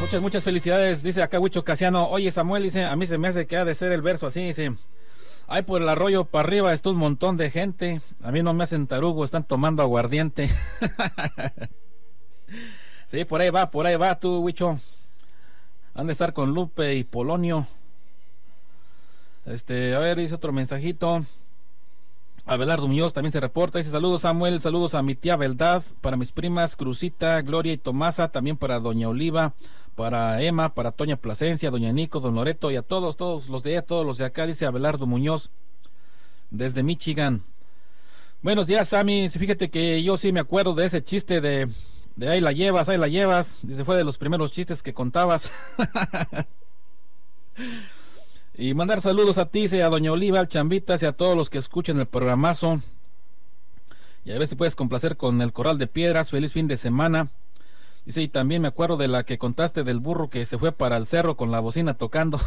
Muchas felicidades, dice acá Huicho Casiano. Oye, Samuel, dice, a mí se me hace que ha de ser el verso así, dice. Ay, por el arroyo para arriba está un montón de gente. A mí no me hacen tarugo, están tomando aguardiente. Sí, por ahí va tú, Huicho. Han de estar con Lupe y Polonio. A ver, dice otro mensajito. Abelardo Muñoz también se reporta, dice saludos Samuel, saludos a mi tía Beldad, para mis primas Cruzita, Gloria y Tomasa, también para doña Oliva, para Emma, para Toña Plasencia, doña Nico, don Loreto y a todos los de acá, dice Abelardo Muñoz, desde Michigan. Buenos días, Sammy, fíjate que yo sí me acuerdo de ese chiste de ahí la llevas, dice fue de los primeros chistes que contabas. Y mandar saludos a ti, a doña Oliva, al Chambitas y a todos los que escuchen el programazo. Y a ver si puedes complacer con el Corral de Piedras. Feliz fin de semana. Dice, y también me acuerdo de la que contaste del burro que se fue para el cerro con la bocina tocando.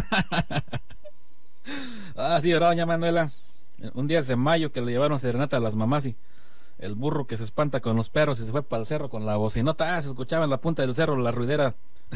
Ah, sí, ¿verdad, doña Manuela? Un día de mayo que le llevaron serenata a las mamás y el burro que se espanta con los perros y se fue para el cerro con la bocinota. Ah, se escuchaba en la punta del cerro la ruidera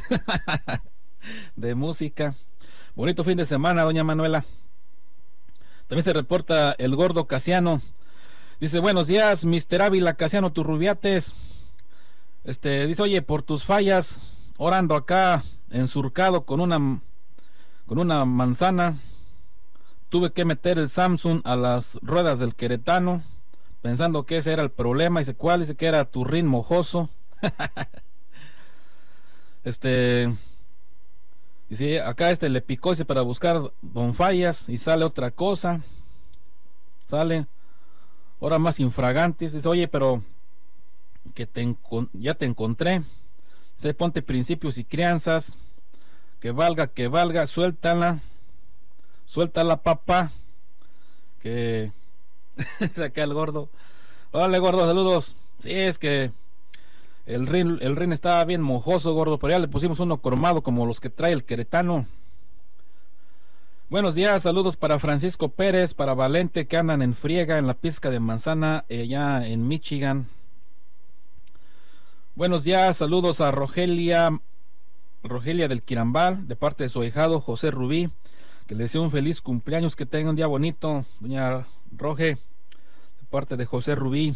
de música. Bonito fin de semana, doña Manuela. También se reporta el gordo Casiano. Dice, buenos días, Mr. Ávila Casiano Turrubiates. Dice, oye, por tus fallas, orando acá, ensurcado con una manzana, tuve que meter el Samsung a las ruedas del Queretano, pensando que ese era el problema. Dice, ¿cuál? Dice que era turrín mojoso. Y sí, acá le picó, dice, para buscar don Fallas y sale otra cosa. Sale ahora más infragantes. Dice, oye, pero que ya te encontré. Dice, ponte principios y crianzas. Que valga, suéltala, papá. Que saca el gordo. Órale, gordo, saludos. Sí, es que el rin estaba bien mojoso, gordo, pero ya le pusimos uno cromado como los que trae el Queretano. Buenos días, saludos para Francisco Pérez, para Valente, que andan en friega en la pizca de manzana allá en Michigan. Buenos días, saludos a Rogelia del Quirambal, de parte de su ahijado José Rubí, que le deseo un feliz cumpleaños, que tenga un día bonito, doña Roge, de parte de José Rubí.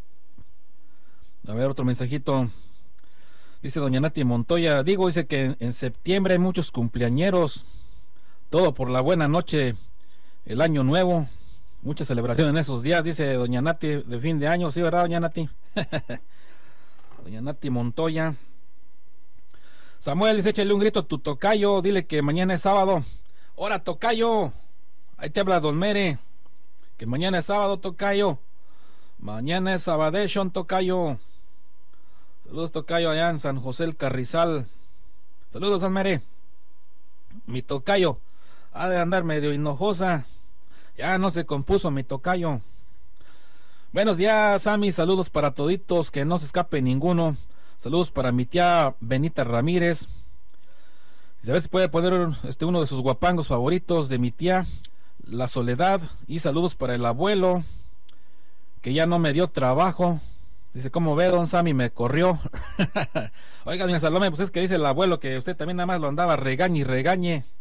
A ver, otro mensajito. Dice doña Nati Montoya, dice que en septiembre hay muchos cumpleañeros, todo por la buena noche, el año nuevo, mucha celebración en esos días, dice doña Nati, de fin de año. Sí, ¿verdad, doña Nati? Doña Nati Montoya. Samuel dice, échale un grito a tu tocayo, dile que mañana es sábado. ¡Hora, tocayo! Ahí te habla don Mere, que mañana es sábado, tocayo. Mañana es Sabadation, tocayo. Saludos, tocayo, allá en San José el Carrizal. Saludos, San Mere. Mi tocayo ha de andar medio hinojosa. Ya no se compuso mi tocayo. Buenos días, Sammy. Saludos para toditos, que no se escape ninguno. Saludos para mi tía Benita Ramírez. A ver si puede poner uno de sus guapangos favoritos de mi tía, La Soledad. Y saludos para el abuelo, que ya no me dio trabajo. Dice, ¿cómo ve, don Sammy? Me corrió. Oiga, doña Salome, pues es que dice el abuelo que usted también nada más lo andaba regañe y regañe.